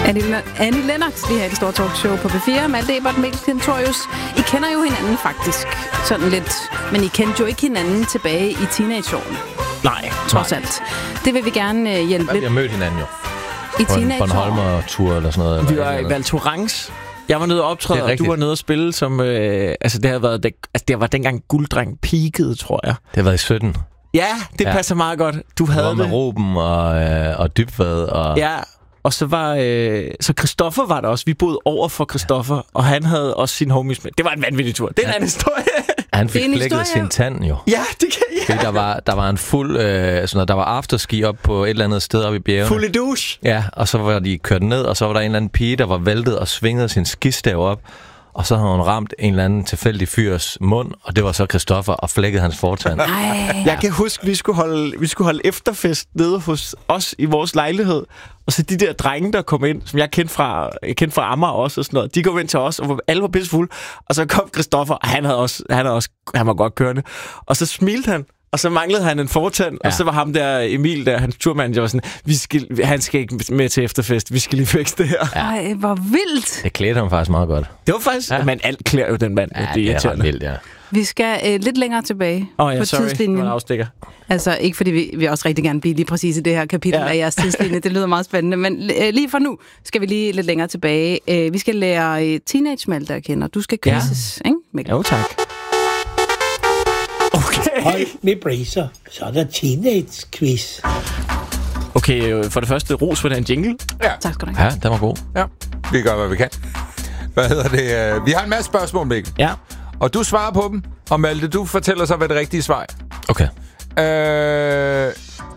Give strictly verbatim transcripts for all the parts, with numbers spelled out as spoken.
Annie, Annie Lennox, lige her i det store talkshow på P fire. Malte Ebert, Mikkel Klintorius. I kender jo hinanden faktisk sådan lidt, men I kendte jo ikke hinanden tilbage i teenageårene. Nej. Trods alt. Det vil vi gerne uh, hjælpe lidt. Vi har mødt hinanden jo. I teenageårene. Bornholmer-tur eller sådan noget. Vi var i Val Thorens. Jeg var nede og optræde, og du var nede og spille som... Øh, altså, det havde været... Det, altså, det var dengang Gulddreng peakede, tror jeg. Det har været i sytten. Ja, det ja. passer meget godt. Du havde det. med Ruben og, øh, og Dybvad og... Ja, og så var... Øh, så Christoffer var der også. Vi boede over for Christoffer, ja. og han havde også sin homies med. Det var en vanvittig tur. Det er ja. en anden historie. Han fik flækket sin tand jo. Ja, det kan jeg. Fordi der var, der var en fuld... Øh, sådan noget, der var afterski op på et eller andet sted oppe i bjergene. Fuld i douche. Ja, og så var de kørt ned, og så var der en eller anden pige, der var væltet og svingede sin skistav op. Og så havde hun ramt en eller anden tilfældig fyrs mund, og det var så Christoffer, og flækkede hans fortand. Jeg kan huske, vi skulle holde, vi skulle holde efterfest nede hos os i vores lejlighed. Og så de der drenge, der kom ind, som jeg kendte fra, jeg kendte fra Amager også og sådan noget, de kom ind til os, og alle var pissefulde. Og så kom Christoffer, og han, havde også, han, havde også, han var godt kørende. Og så smilte han. Og så manglede han en fortand, ja. og så var ham der, Emil, der, hans turmanager, var sådan, vi skal, han skal ikke med til efterfest, vi skal lige fikse det her. Ja. Ej, hvor vildt. Det klædte ham faktisk meget godt. Det var faktisk, ja. men alt klæder jo den mand. Ja, det er, det er ret vildt, ja. Vi skal øh, lidt længere tilbage oh, ja, på sorry. tidslinjen. Afstikker. Altså, ikke fordi vi, vi også rigtig gerne blive lige præcis i det her kapitel ja. af jeres tidslinje. Det lyder meget spændende. Men øh, lige for nu skal vi lige lidt længere tilbage. Øh, vi skal lære øh, teenage-Malte at kende. Du skal quizzes, ja. ikke, Mikkel? Jo, tak. Okay. Hold med bracer, så er der teenage-quiz. Okay, for det første, ros for den jingle. Ja. Tak skal du have. Ja, den var god. Ja, vi gør, hvad vi kan. Hvad hedder det? Vi har en masse spørgsmål, Mikkel. Ja. Og du svarer på dem, og Malte, du fortæller så, hvad det rigtige svar er. Okay. Øh...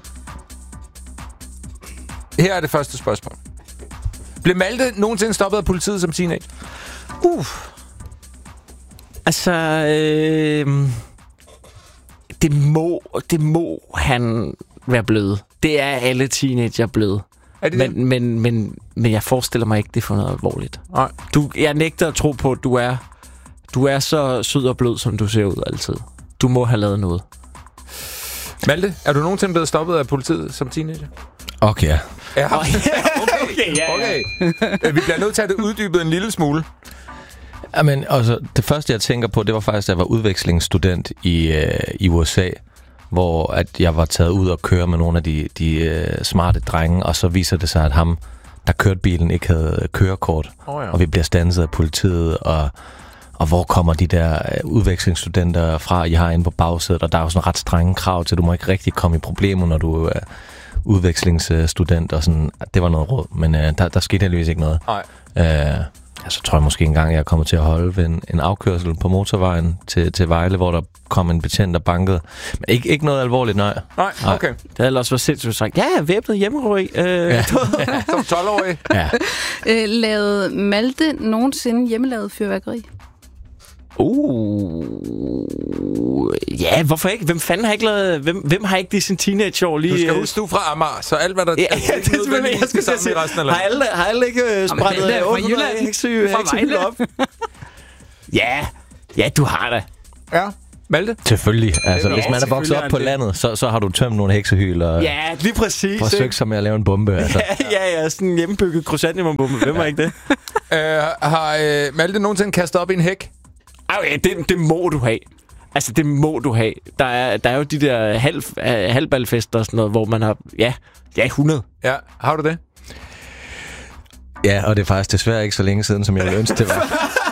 Her er det første spørgsmål. Blev Malte nogensinde stoppet af politiet som teenager? Uh. Altså, øh... det må, det må han være blevet. Det er alle teenager blevet. Er det men, det? men, men, men jeg forestiller mig ikke, det er for noget alvorligt. Nej. Du, jeg nægter at tro på, at du er, du er så sød og blød, som du ser ud altid. Du må have lavet noget. Malte, er du nogensinde blevet stoppet af politiet som teenager? Okay, ja. Ja, okay. okay, ja, okay. Vi bliver nødt til at det uddybet en lille smule. Jamen, altså, det første, jeg tænker på, det var faktisk, at jeg var udvekslingsstudent i, øh, i U S A, hvor at jeg var taget ud og køre med nogle af de, de øh, smarte drenge, og så viser det sig, at ham, der kørte bilen, ikke havde kørekort. Oh, ja. Og vi bliver standset af politiet, og, og hvor kommer de der øh, udvekslingsstudenter fra, I har inde på bagsædet, og der er jo sådan ret strenge krav til, at du må ikke rigtig komme i problemer, når du er udvekslingsstudent, og sådan, det var noget råd, men øh, der, der skete heldigvis ikke noget. Nej. Øh, Så tror jeg måske engang, jeg er kommet til at holde ved en, en afkørsel på motorvejen til, til Vejle, hvor der kom en betjent og bankede. Men ikke, ikke noget alvorligt, nej. Nej, okay. Det havde også været sindssygt sagt, ja, jeg væbnet hjemmerøg. Øh, ja. Som tolv-årig. Ja. Øh, lavede Malte nogensinde hjemmelavet fyrværkeri? Uh, ja, hvorfor ikke? Hvem fanden har ikke lavet... Hvem, hvem har ikke det i sin teenageår lige... Du skal huske, du er fra Amager, så alt, hvad der... Ja, ja, det er selvfølgelig... Jeg skal sammen i resten af landet. Har alle, har alle ikke uh, sprættet otte hundrede heksehyld op? Ja, ja, du har det. Ja, Malte? Selvfølgelig. Altså, Ja, hvis man er vokset op på det. landet, så, så har du tømt nogle heksehyl og Ja, lige præcis. forsøgt sig med at lave en bombe. Altså. Ja, ja, ja, sådan en hjemmebygget chrysantemum-bombe. Hvem har ikke det? Uh, har uh, Malte nogensinde kastet op i en hæk? Okay, det, det må du have. Altså, det må du have. Der er, der er jo de der halv, halvballfester og sådan noget, hvor man har... Ja, ja, hundrede. Ja, har du det? Ja, og det er faktisk desværre ikke så længe siden, som jeg ville ønske, det var.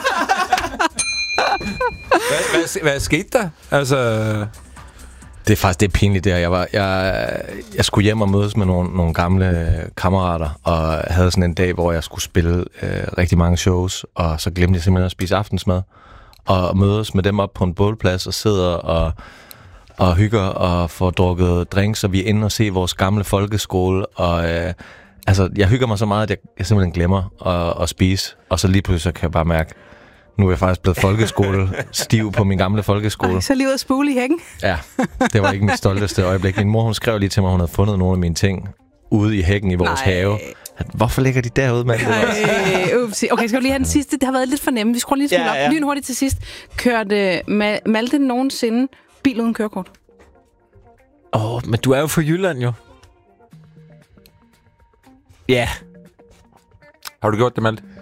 hvad, hvad, hvad skete der? Altså... Det er faktisk det er pinligt der. Jeg, var, jeg, jeg skulle hjem og mødes med nogle, nogle gamle kammerater, og havde sådan en dag, hvor jeg skulle spille øh, rigtig mange shows, og så glemte jeg simpelthen at spise aftensmad. Og mødes med dem op på en bålplads og sidder og, og hygger og får drukket drinks, og vi er inde og se vores gamle folkeskole. Og øh, altså, jeg hygger mig så meget, at jeg, jeg simpelthen glemmer at, at spise. Og så lige pludselig kan jeg bare mærke, nu er jeg faktisk blevet folkeskole stiv på min gamle folkeskole. Ej, så lige ud at spule i hækken. Ja, det var ikke mit stolteste øjeblik. Min mor, hun skrev lige til mig, at hun havde fundet nogle af mine ting ude i hækken i vores Nej. have. Hvorfor ligger de derude, mand? Ej, upsi. Okay, skal vi lige have den sidste? Det har været lidt for nemt. Vi skruer lige smule Ja, op. ja. Lyn hurtigt til sidst. Kørte Ma- Malte nogensinde bil uden kørekort? Åh, oh, men du er jo fra Jylland, jo. Ja. Har du gjort det, Malte?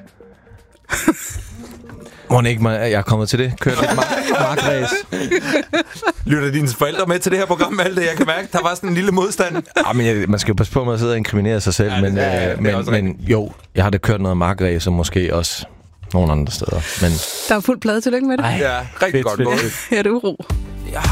Må ikke, man, jeg er kommet til det. Kørt lidt mark- markræs. Lytter dine forældre med til det her program, Malte? Jeg kan mærke, der var sådan en lille modstand. Ja, men jeg, man skal jo passe på med at sidde og inkriminere sig selv. Ja, men, ja, ja, øh, men, men jo, jeg har da kørt noget markræs, og måske også nogle andre steder. Men Der er fuld plade. Tillykke med det. Ja, rigtig fedt, godt fedt, måde. fedt. Ja, det er uro.